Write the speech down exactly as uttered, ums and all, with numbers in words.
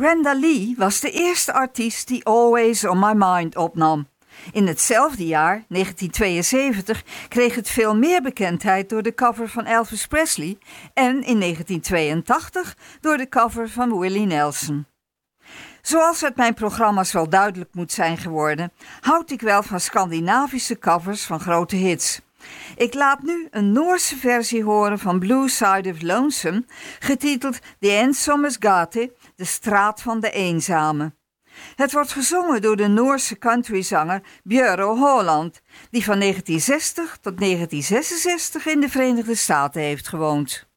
Brenda Lee was de eerste artiest die Always on My Mind opnam. In hetzelfde jaar, negentien tweeënzeventig, kreeg het veel meer bekendheid door de cover van Elvis Presley en in negentien tweeëntachtig door de cover van Willie Nelson. Zoals uit mijn programma's wel duidelijk moet zijn geworden, houd ik wel van Scandinavische covers van grote hits. Ik laat nu een Noorse versie horen van Blue Side of Lonesome, getiteld The Ensomes Gate, de straat van de eenzame. Het wordt gezongen door de Noorse countryzanger Björn Holland, die van negentien zestig tot negentien zesenzestig in de Verenigde Staten heeft gewoond.